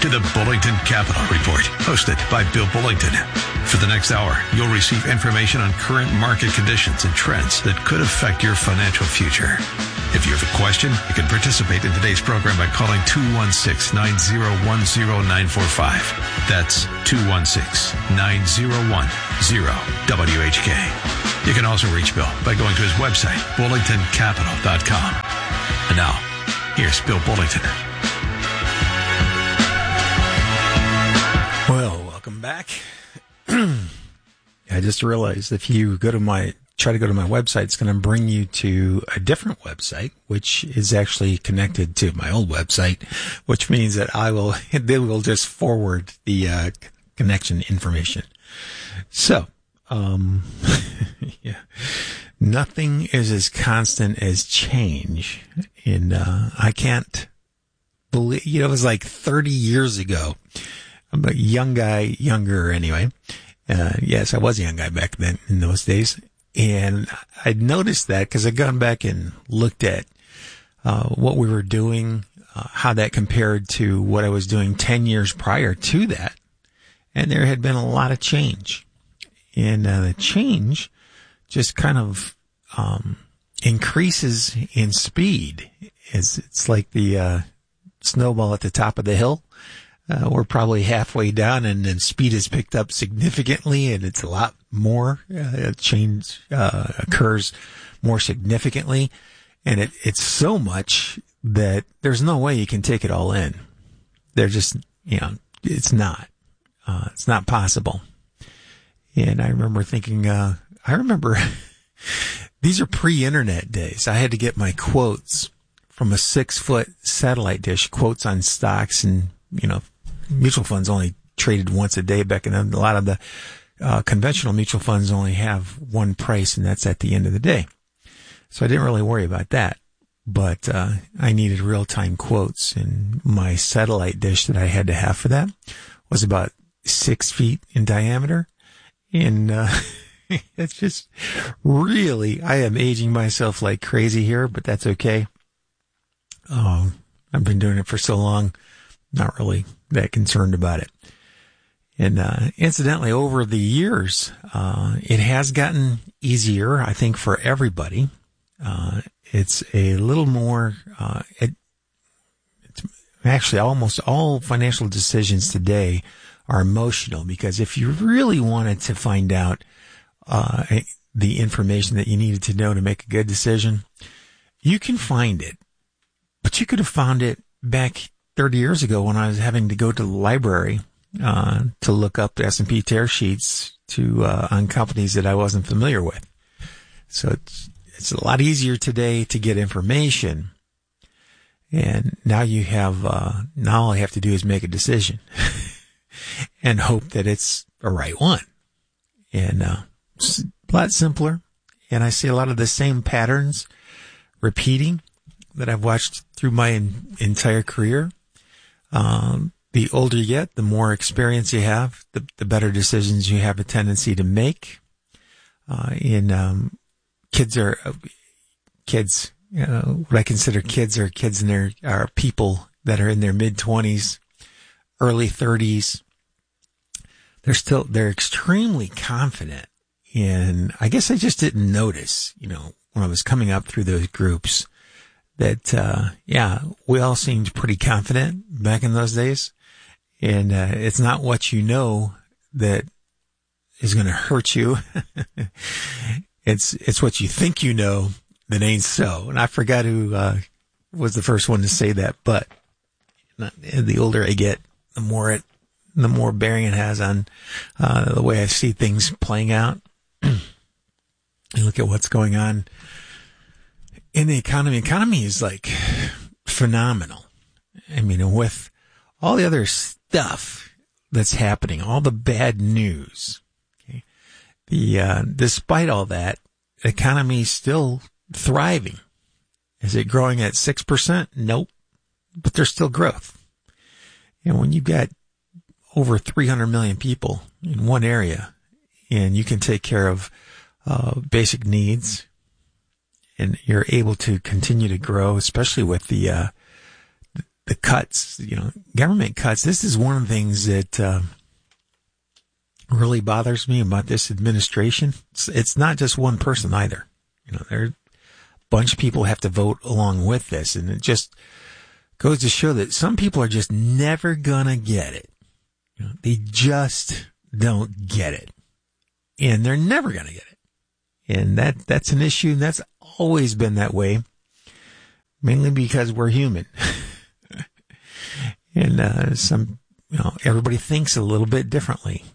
to the Bullington Capital Report, hosted by Bill Bullington. For the next hour, you'll receive information on current market conditions and trends that could affect your financial future. If you have a question, you can participate in today's program by calling 216-901-0945. That's 216-901-0WHK. You can also reach Bill by going to his website, bullingtoncapital.com. And now, here's Bill Bullington. Well, welcome back. I just realized if you try to go to my website, it's going to bring you to a different website, which is actually connected to my old website, which means that they will just forward the connection information. So, yeah, nothing is as constant as change. And I can't believe, it was like 30 years ago. I'm a young guy, younger anyway. Yes, I was a young guy back then in those days. And I noticed that because I'd gone back and looked at what we were doing, how that compared to what I was doing 10 years prior to that. And there had been a lot of change. And the change just kind of increases in speed. It's like the snowball at the top of the hill. We're probably halfway down, and then speed has picked up significantly, and it's a lot more. Change occurs more significantly, and it's so much that there's no way you can take it all in. They're just, it's not possible. And I remember thinking, these are pre-internet days. I had to get my quotes from a 6-foot satellite dish, quotes on stocks, and mutual funds only traded once a day back then. A lot of the conventional mutual funds only have one price, and that's at the end of the day. So I didn't really worry about that. But I needed real-time quotes, and my satellite dish that I had to have for that was about 6 feet in diameter. And it's just really, I am aging myself like crazy here, but that's okay. I've been doing it for so long, not really that concerned about it. And incidentally, over the years, it has gotten easier, I think, for everybody. It's a little more, it's actually almost all financial decisions today are emotional, because if you really wanted to find out the information that you needed to know to make a good decision, you can find it. But you could have found it back 30 years ago when I was having to go to the library to look up the S&P tear sheets on companies that I wasn't familiar with. So it's a lot easier today to get information. And now you have now all I have to do is make a decision and hope that it's the right one. And it's a lot simpler. And I see a lot of the same patterns repeating that I've watched through my entire career. The older you get, the more experience you have, the better decisions you have a tendency to make. Kids, what I consider kids are kids are people that are in their mid-20s, early 30s. They're extremely confident. And I guess I just didn't notice, when I was coming up through those groups that, we all seemed pretty confident back in those days. And, it's not what you know that is going to hurt you. It's what you think you know that ain't so. And I forgot who, was the first one to say that, but the older I get, the more bearing it has on, the way I see things playing out. You look at what's going on in the economy. Economy is like phenomenal. I mean, with all the other stuff that's happening, all the bad news, okay, despite all that, the economy is still thriving. Is it growing at 6%? Nope. But there's still growth. And when you've got over 300 million people in one area, and you can take care of basic needs, and you're able to continue to grow, especially with the the cuts, government cuts. This is one of the things that really bothers me about this administration. It's not just one person either. There a bunch of people have to vote along with this, and it just goes to show that some people are just never gonna get it. They just don't get it, and they're never gonna get it. And that's an issue. And that's always been that way, mainly because we're human. And everybody thinks a little bit differently.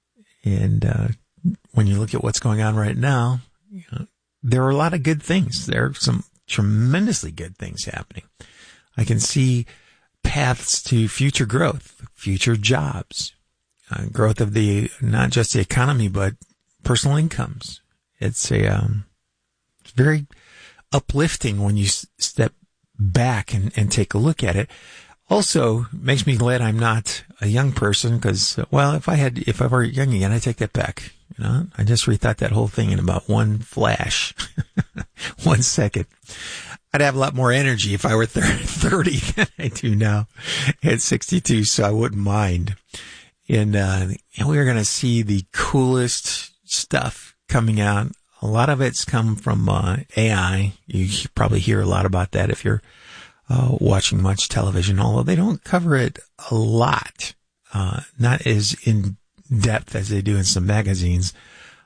And when you look at what's going on right now, there are a lot of good things. There are some tremendously good things happening. I can see paths to future growth, future jobs, growth of not just the economy, but personal incomes. It's very uplifting when you step back and take a look at it. Also, makes me glad I'm not a young person because, if I were young again, I take that back. I just rethought that whole thing in about one flash, 1 second. I'd have a lot more energy if I were 30 than I do now at 62, so I wouldn't mind. And we're going to see the coolest stuff coming out. A lot of it's come from AI. You probably hear a lot about that if you're watching much television, although they don't cover it a lot, not as in depth as they do in some magazines.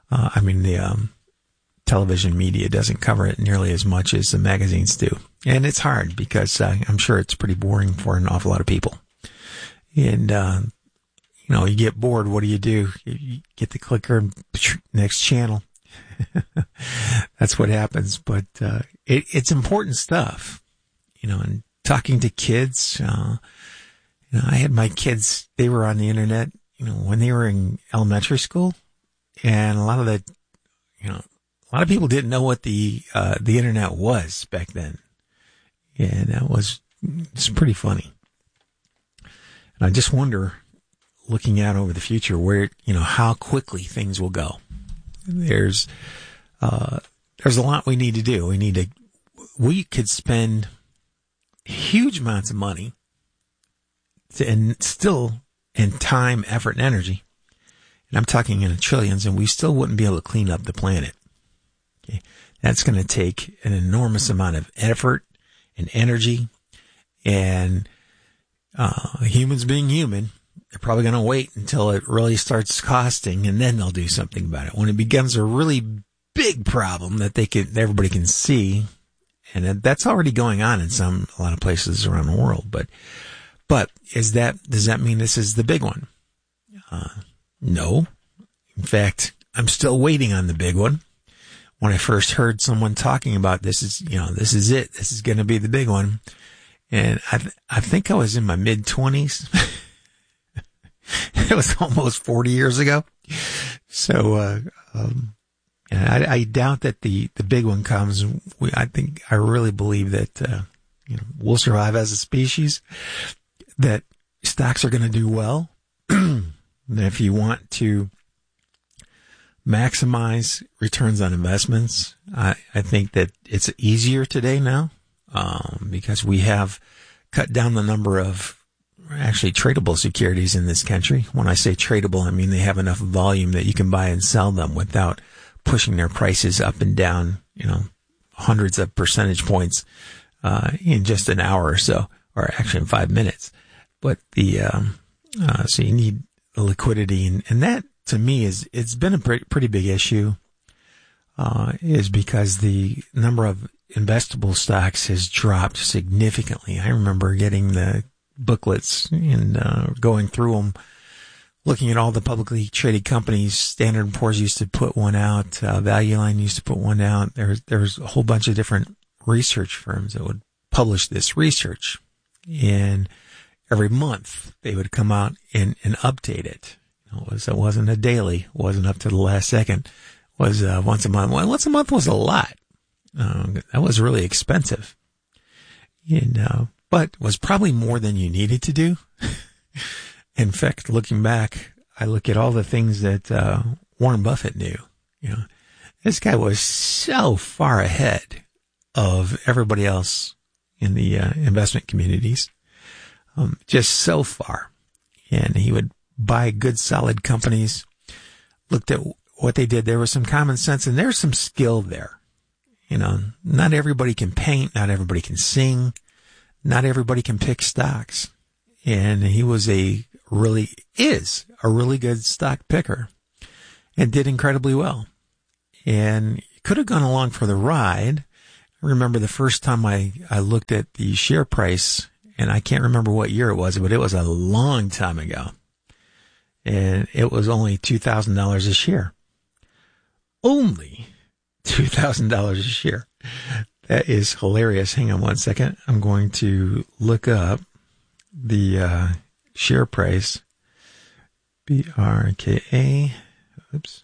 The television media doesn't cover it nearly as much as the magazines do. And it's hard because I'm sure it's pretty boring for an awful lot of people. And, you get bored. What do? You get the clicker and next channel. That's what happens. But it's important stuff. And talking to kids, I had my kids, they were on the internet, when they were in elementary school, and a lot of people didn't know what the internet was back then. And it's pretty funny. And I just wonder, looking out over the future, where, how quickly things will go. There's a lot we need to do. We could spend huge amounts of money and time, effort, and energy. And I'm talking in the trillions, and we still wouldn't be able to clean up the planet. Okay. That's going to take an enormous amount of effort and energy, and humans being human, they're probably going to wait until it really starts costing, and then they'll do something about it. When it becomes a really big problem that everybody can see, and that's already going on in a lot of places around the world. But does that mean this is the big one? No. In fact, I'm still waiting on the big one. When I first heard someone talking about this is it. This is going to be the big one. And I think I was in my mid-20s. It was almost 40 years ago. So, I doubt that the big one comes. I really believe that, we'll survive as a species, that stocks are going to do well. That if you want to maximize returns on investments, I think that it's easier today now, because we have cut down the number of actually tradable securities in this country. When I say tradable, I mean they have enough volume that you can buy and sell them without pushing their prices up and down, hundreds of percentage points, in just an hour or so, or actually in 5 minutes. But so you need the liquidity, and that to me it's been a pretty big issue, is because the number of investable stocks has dropped significantly. I remember getting the booklets and going through them, looking at all the publicly traded companies. Standard & Poor's used to put one out. Value Line used to put one out. There's a whole bunch of different research firms that would publish this research. And every month they would come out and update it. It wasn't a daily. It wasn't up to the last second. It was once a month. Well, once a month was a lot. That was really expensive. And, but was probably more than you needed to do. In fact, looking back, I look at all the things that Warren Buffett knew. This guy was so far ahead of everybody else in the investment communities. just so far. And he would buy good, solid companies, looked at what they did. There was some common sense and there's some skill there. You know, not everybody can paint, not everybody can sing, not everybody can pick stocks. And he is a really good stock picker and did incredibly well. And could have gone along for the ride. I remember the first time I looked at the share price, and I can't remember what year it was, but it was a long time ago. And it was only $2,000 a share. Only $2,000 a share. That is hilarious. Hang on one second. I'm going to look up the share price. BRKA. Oops.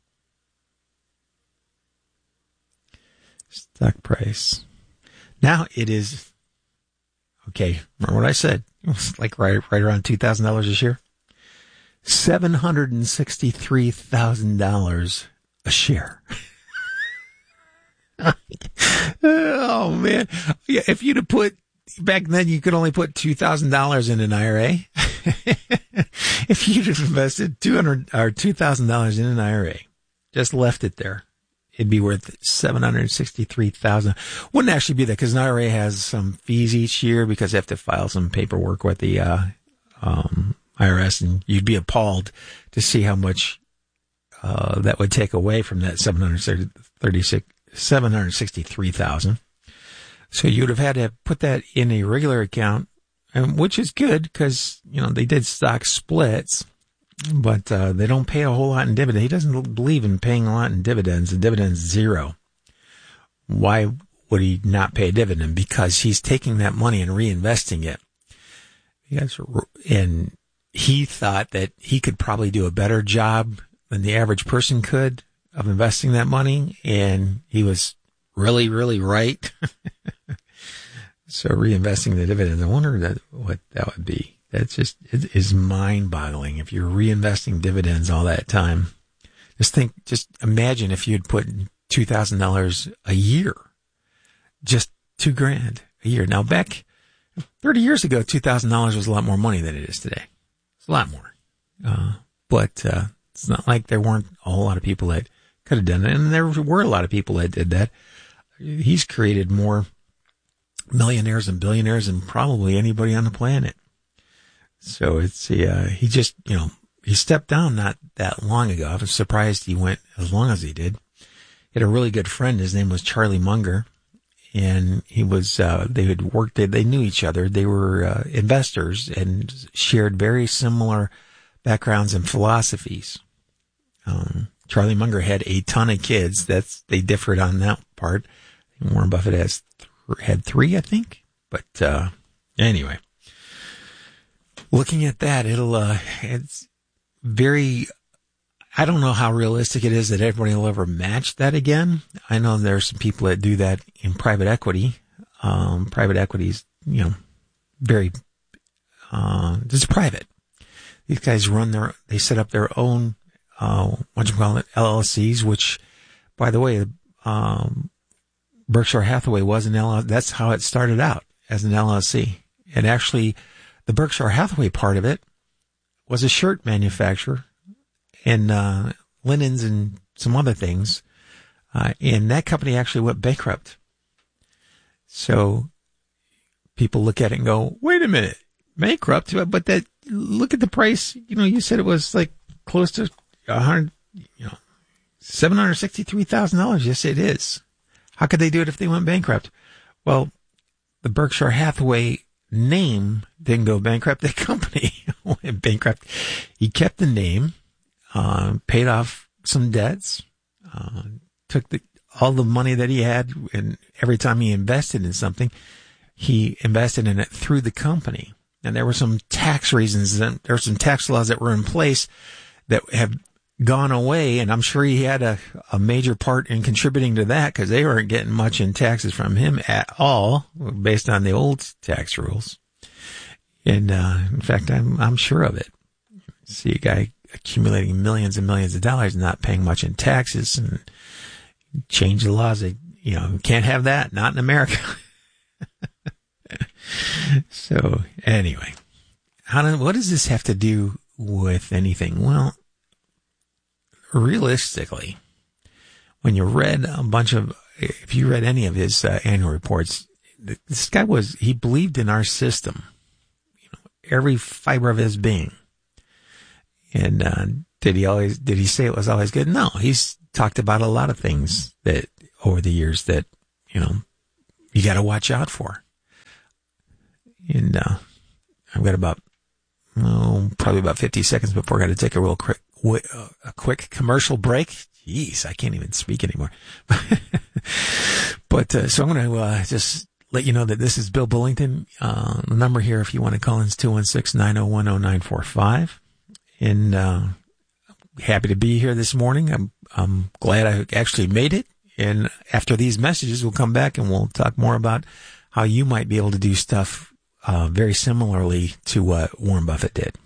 Stock price. Now it is, okay, remember what I said? It was like right around $2,000 a share. $763,000 a share. Oh, man. Yeah, if you'd have put, back then you could only put $2,000 in an IRA. If you'd have invested $2,000 in an IRA, just left it there, it'd be worth $763,000. Wouldn't actually be that because an IRA has some fees each year because they have to file some paperwork with the IRS, and you'd be appalled to see how much that would take away from that $763,000. So you'd have had to put that in a regular account, which is good because, you know, they did stock splits, but they don't pay a whole lot in dividends. He doesn't believe in paying a lot in dividends. The dividend's zero. Why would he not pay a dividend? Because he's taking that money and reinvesting it. And he thought that he could probably do a better job than the average person could of investing that money, and he was really, really right. So reinvesting the dividends, I wonder what that would be. That's just, it is mind-boggling. If you're reinvesting dividends all that time, just imagine if you'd put $2,000 a year, just $2,000 a year. Now back 30 years ago, $2,000 was a lot more money than it is today. It's a lot more. But it's not like there weren't a whole lot of people that could have done it. And there were a lot of people that did that. He's created more millionaires and billionaires than probably anybody on the planet. So it's, he just, you know, he stepped down not that long ago. I was surprised he went as long as he did. He had a really good friend. His name was Charlie Munger. And he was, they had worked, they knew each other. They were investors and shared very similar backgrounds and philosophies. Charlie Munger had a ton of kids. They differed on that part. Warren Buffett had 3, I think. But, anyway, looking at that, it's very, I don't know how realistic it is that everybody will ever match that again. I know there are some people that do that in private equity. Private equity is, you know, very, it's private. These guys they set up their own, LLCs, which, by the way, Berkshire Hathaway was an LLC. That's how it started out, as an LLC. And actually, the Berkshire Hathaway part of it was a shirt manufacturer and linens and some other things. And that company actually went bankrupt. So people look at it and go, wait a minute, bankrupt? But look at the price. You know, you said it was like close to $763,000. Yes, it is. How could they do it if they went bankrupt? Well, the Berkshire Hathaway name didn't go bankrupt. The company went bankrupt. He kept the name, paid off some debts, took all the money that he had, and every time he invested in something, he invested in it through the company. And there were some tax reasons, and there were some tax laws that were in place that have gone away, and I'm sure he had a major part in contributing to that because they weren't getting much in taxes from him at all based on the old tax rules. And in fact, I'm sure of it. See a guy accumulating millions and millions of dollars and not paying much in taxes, and change the laws. That, you know, can't have that, not in America. So anyway, what does this have to do with anything? Well, realistically, when you read if you read any of his annual reports, this guy he believed in our system, every fiber of his being. And did he say it was always good? No, he's talked about a lot of things that over the years that, you got to watch out for. And I've got probably about 50 seconds before I got to take a quick commercial break. Jeez, I can't even speak anymore. But so I'm going to just let you know that this is Bill Bullington. The number here, if you want to call in, is 216-901-0945. And happy to be here this morning. I'm glad I actually made it. And after these messages, we'll come back and we'll talk more about how you might be able to do stuff very similarly to what Warren Buffett did.